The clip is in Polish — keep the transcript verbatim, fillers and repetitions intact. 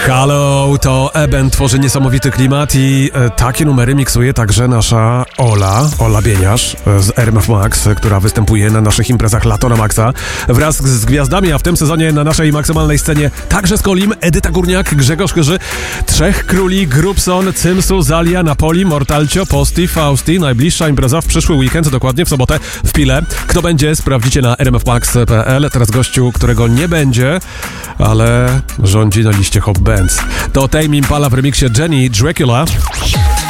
Halo, to Eben tworzy niesamowity klimat i e, takie numery miksuje także nasza Ola, Ola Bieniasz e, z R M F Max, która występuje na naszych imprezach Lato na Maxa wraz z, z gwiazdami, a w tym sezonie na naszej maksymalnej scenie także z Kolim, Edyta Górniak, Grzegorz Chyży, Trzech Króli, Grubson, Cymsu, Zalia, Napoli, Mortalcio, Posti, Fausti. Najbliższa impreza w przyszły weekend, dokładnie w sobotę w Pile. Kto będzie, sprawdzicie na r m f max kropka p l. Teraz gościu, którego nie będzie, ale rządzi na liście Hot Bands. To Tame Impala w remiksie Jenny Dracula.